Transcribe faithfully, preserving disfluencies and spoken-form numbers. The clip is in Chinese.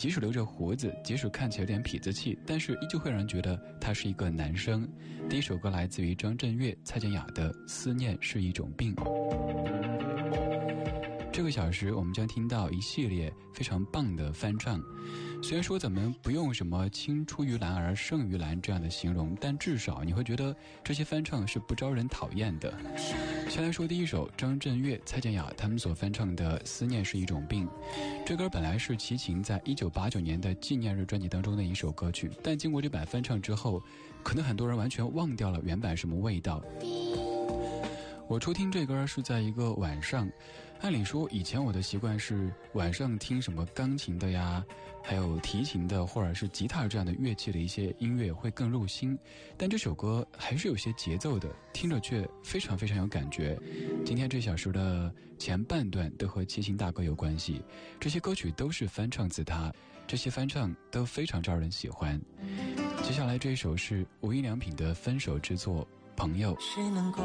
即使留着胡子，即使看起来有点痞子气，但是依旧会让人觉得他是一个男生。第一首歌来自于张震岳、蔡健雅的《思念是一种病》。这个小时我们将听到一系列非常棒的翻唱，虽然说咱们不用什么青出于蓝而胜于蓝这样的形容，但至少你会觉得这些翻唱是不招人讨厌的。先来说第一首，张震岳、蔡健雅他们所翻唱的《思念是一种病》。这歌本来是齐秦在一九八九年的纪念日专辑当中的一首歌曲，但经过这版翻唱之后，可能很多人完全忘掉了原版什么味道。我初听这歌是在一个晚上，按理说以前我的习惯是晚上听什么钢琴的呀，还有提琴的或者是吉他这样的乐器的一些音乐会更入心，但这首歌还是有些节奏的，听着却非常非常有感觉。今天这小时的前半段都和齐秦大哥有关系，这些歌曲都是翻唱自他，这些翻唱都非常招人喜欢。接下来这一首是无印良品的分手之作《朋友》。